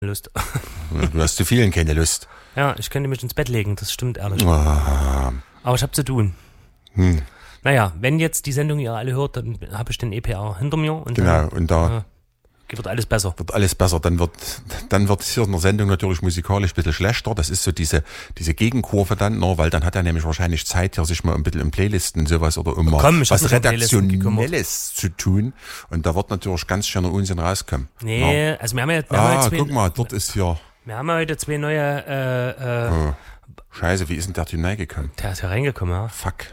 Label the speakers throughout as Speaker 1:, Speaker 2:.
Speaker 1: Lust.
Speaker 2: Du hast zu vielen keine Lust.
Speaker 1: Ja, ich könnte mich ins Bett legen, das stimmt ehrlich.
Speaker 2: Ah.
Speaker 1: Aber ich habe zu tun. Naja, wenn jetzt die Sendung ihr alle hört, dann habe ich den EPR hinter mir. Und
Speaker 2: Genau,
Speaker 1: dann,
Speaker 2: und da
Speaker 1: wird alles besser.
Speaker 2: wird alles besser. Dann wird hier in der Sendung natürlich musikalisch ein bisschen schlechter. Das ist so diese Gegenkurve dann, ne? Weil dann hat er nämlich wahrscheinlich Zeit, hier sich mal ein bisschen in Playlisten und sowas oder immer was Redaktionelles zu tun. Und da wird natürlich ganz schöner Unsinn rauskommen.
Speaker 1: Nee, also wir haben ja
Speaker 2: guck mal, dort ist hier.
Speaker 1: Wir haben ja heute zwei neue.
Speaker 2: Scheiße, wie ist denn der Typ reingekommen?
Speaker 1: Der ist ja reingekommen, ja.
Speaker 2: Fuck.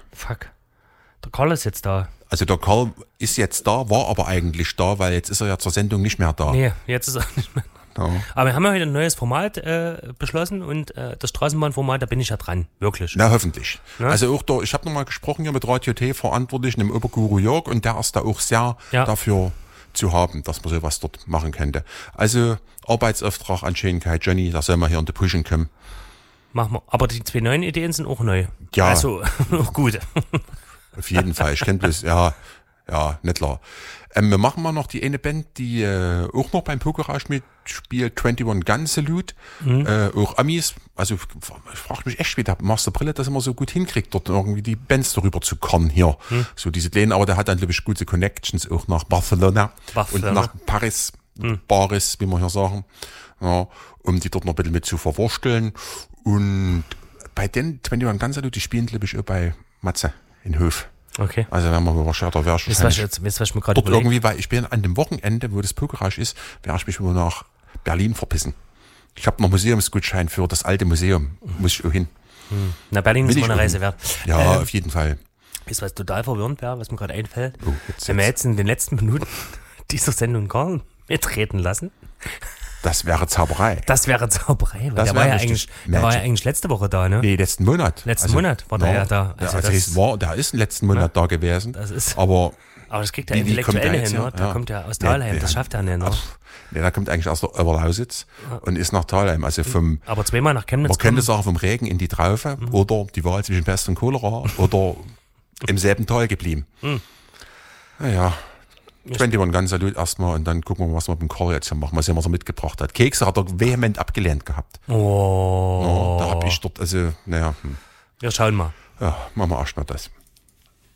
Speaker 1: Der Karl ist jetzt da.
Speaker 2: Also der Karl ist jetzt da, war aber eigentlich da, weil jetzt ist er ja zur Sendung nicht mehr da.
Speaker 1: Nee, jetzt ist er nicht mehr.
Speaker 2: Ja.
Speaker 1: Aber wir haben ja heute ein neues Format beschlossen und das Straßenbahnformat, da bin ich ja dran, wirklich.
Speaker 2: Na, hoffentlich.
Speaker 1: Ja?
Speaker 2: Also auch da, ich habe nochmal gesprochen hier mit Radio T Verantwortlichen im Oberguru Jörg und der ist da auch sehr dafür zu haben, dass man sowas dort machen könnte. Also Arbeitsauftrag an Schönkeit Johnny, da soll man hier in die Pushen kommen.
Speaker 1: Machen wir. Aber die zwei neuen Ideen sind auch neu.
Speaker 2: Ja.
Speaker 1: Also, auch gut.
Speaker 2: Auf jeden Fall. Ich kenne bloß, nicht klar. Wir machen mal noch die eine Band, die auch noch beim Pokerrausch mitspielt, 21 Gun Salute. Auch Amis. Also ich frage mich echt, wie der Master Brille das immer so gut hinkriegt, dort irgendwie die Bands darüber zu kommen hier. So diese Pläne, aber der hat dann, glaube ich, gute Connections auch nach Barcelona. Und nach Paris, Paris, wie wir hier sagen. Ja, um die dort noch ein bisschen mit zu verwursteln. Und bei den 21 Gun Salute, die spielen, glaube ich, auch bei Matze in Hof.
Speaker 1: Okay.
Speaker 2: Also wenn man wahrscheinlich, da wäre ich
Speaker 1: Weißt was ich mir gerade
Speaker 2: dort irgendwie, weil ich bin an dem Wochenende, wo das Pokerrausch ist, werde ich mich wohl nach Berlin verpissen. Ich habe noch Museumsgutschein für das alte Museum. Muss ich auch hin.
Speaker 1: Na, Berlin ist mal eine Reise wert.
Speaker 2: Ja, auf jeden Fall.
Speaker 1: Ist was total verwirrend wäre, was mir gerade einfällt.
Speaker 2: Jetzt.
Speaker 1: Wenn wir jetzt in den letzten Minuten dieser Sendung Karl mitreden lassen.
Speaker 2: Das wäre Zauberei.
Speaker 1: Das wäre Zauberei. Der war ja eigentlich letzte Woche da, ne?
Speaker 2: Nee, letzten Monat.
Speaker 1: Letzten Monat war der ja da.
Speaker 2: Also der ist im letzten Monat da gewesen. Aber
Speaker 1: das kriegt er intellektuell hin, ne? Der kommt ja aus Thalheim, das schafft er nicht, ne?
Speaker 2: Nee, der kommt eigentlich aus der Oberlausitz und ist nach Thalheim. Also
Speaker 1: aber zweimal nach Chemnitz.
Speaker 2: Man könnte sagen, vom Regen in die Traufe oder die Wahl zwischen Pest und Cholera oder im selben Tal geblieben. Naja. 21 Gun Salute erstmal und dann gucken wir, was wir mit dem Karl jetzt hier machen. Mal sehen, was er mitgebracht hat. Kekse hat er vehement abgelehnt gehabt.
Speaker 1: Oh.
Speaker 2: Ja, da hab ich dort, also, naja.
Speaker 1: Wir schauen mal.
Speaker 2: Ja, machen wir erst mal das.